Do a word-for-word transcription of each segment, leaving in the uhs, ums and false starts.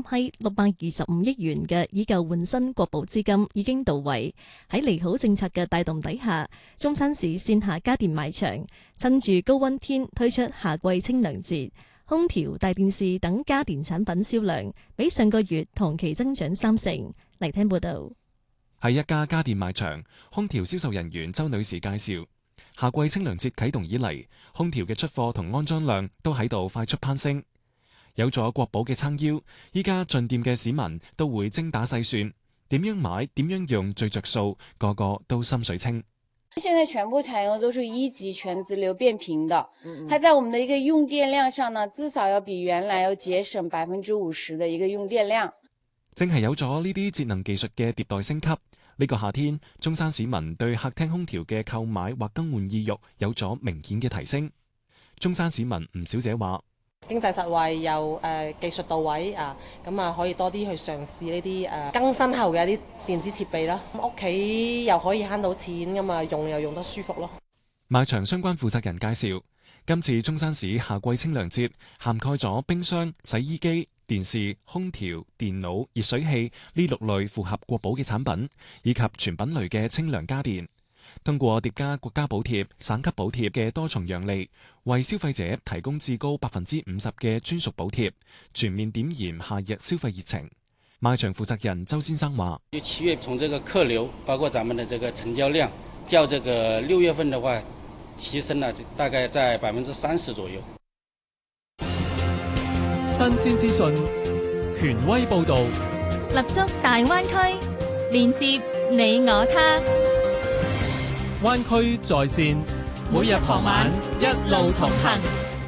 批六百二十五億元嘅以舊換新國保資金已經到位。喺利好政策嘅帶動底下，中山市線下家電賣場趁住高溫天推出夏季清涼節，空調、大電視等家電產品銷量比上個月同期增長三成。嚟聽報道。 喺一家家電賣場，空調銷售人員周女士介紹，夏季清涼節啟動以嚟，空調嘅出貨同安裝量都喺度快速攀升。有咗國保嘅撐腰，依家進店嘅市民都會精打細算，點樣買、點樣用最着數，個個都心水清。 現在全部採用的都是一級全自流變頻的，它在我們的一個用電量上呢，至少要比原來要節省百分之五十的一個用電量。 正係有咗呢啲節能技術嘅迭代升級，呢個夏天中山市民對客廳空調嘅購買或更換意欲有咗明顯嘅提升。中山市民吳小姐話： 經濟實惠又誒、呃、技術到位啊，咁啊可以多啲去嘗試呢啲誒更新後嘅一啲電子設備啦。屋企又可以慳到錢㗎嘛，用又用得舒服咯。 賣場相關負責人介紹，今次中山市夏季清涼節涵蓋咗冰箱、洗衣機、電視、空調、電腦、熱水器呢六類符合國保嘅產品，以及全品類嘅清涼家電。通過疊加國家補貼、省級補貼嘅多重讓利，為消費者提供至高百分之五十嘅專屬補貼，全面點燃夏日消費熱情。賣場負責人周先生話： 七月從這個客流，包括咱們的這個成交量，較這個六月份的話，提升了大概在百分之三十左右。 新鮮資訊，權威報道， 立足大灣區，連接你我他。 灣區在線，每日傍晚一路同行。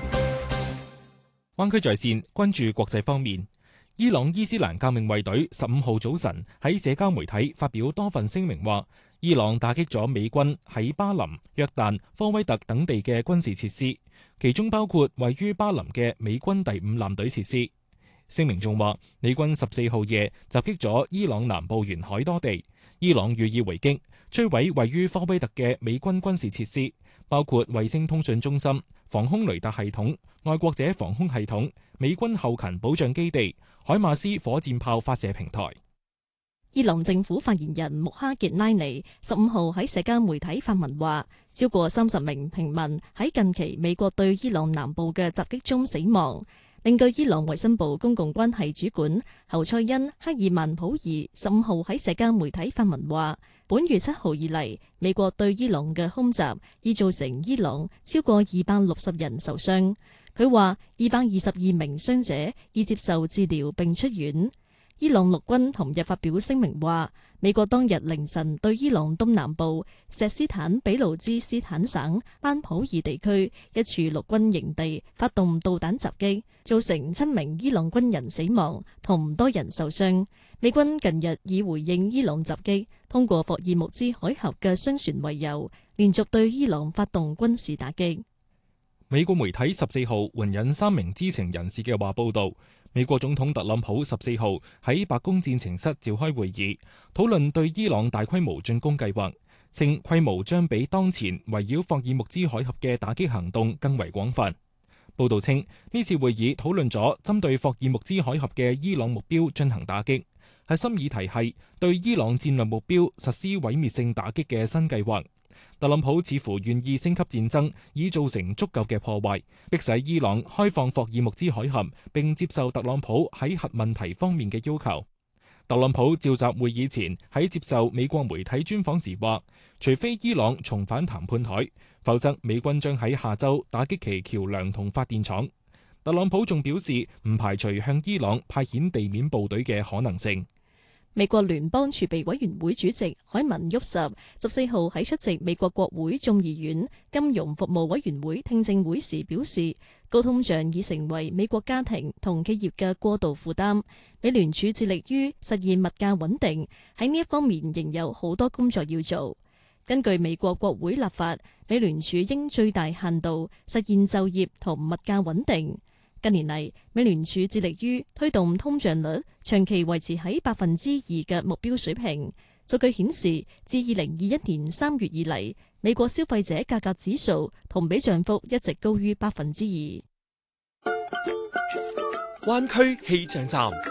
灣區在線關注國際方面，伊朗伊斯蘭革命衛隊十五號早晨喺社交媒體發表多份聲明，話伊朗打擊咗美軍喺巴林、約旦、科威特等地嘅軍事設施，其中包括位於巴林嘅美軍第五艦隊設施。聲明仲話，美軍十四號夜襲擊咗伊朗南部沿海多地，伊朗予以回擊，摧毀位於科威特嘅美軍軍事設施，包括衛星通訊中心、防空雷達系統、愛國者防空系統、美軍後勤保障基地、海馬斯火箭炮發射平台。 伊朗政府發言人穆哈傑拉尼十五號喺社交媒體發文話，超過三十名平民喺近期美國對伊朗南部嘅襲擊中死亡。另據伊朗衛生部公共關係主管侯賽因克爾曼普爾十五號喺社交媒體發文話，本月七號以嚟，美國對伊朗嘅空襲已造成伊朗超過二百六十人受傷。佢話二百二十二名傷者已接受治療並出院。伊朗陸軍同日發表聲明話，美國當日凌晨對伊朗東南部錫斯坦俾路支斯坦省班普爾地區一處陸軍營地發動導彈襲擊，造成七名伊朗軍人死亡同多人受傷。美軍近日以回應伊朗襲擊，通過霍爾木茲海峽嘅商船為由，連續對伊朗發動軍事打擊。 美國媒體十四號援引三名知情人士嘅話報道，美國總統特朗普十四號喺白宮戰情室召開會議，討論對伊朗大規模進攻計劃，稱規模將比當前圍繞霍爾木茲海峽嘅打擊行動更為廣泛。報道稱，呢次會議討論咗針對霍爾木茲海峽嘅伊朗目標進行打擊，核心議題係對伊朗戰略目標實施毀滅性打擊嘅新計劃。特朗普似乎願意升級戰爭，以造成足夠嘅破壞，迫使伊朗開放霍爾木茲海峽，並接受特朗普喺核問題方面嘅要求。特朗普召集會議前喺接受美國媒體專訪時話，除非伊朗重返談判台，否則美軍將喺下週打擊其橋樑同發電廠。特朗普仲表示唔排除向伊朗派遣地面部隊嘅可能性。 美國聯邦儲備委員會主席海文沃什十四號喺出席美國國會眾議院金融服務委員會聽證會時表示，高通脹已成為美國家庭同企業嘅過度負擔。美聯儲致力於實現物價穩定，喺呢一方面仍有好多工作要做。根據美國國會立法，美聯儲應最大限度實現就業同物價穩定。近年嚟，美聯儲致力於推動通脹率長期維持喺百分之二嘅目標水平。數據顯示，自二零二一年三月以嚟，美國消費者價格指數同比漲幅一直高於百分之二。 灣區氣象站。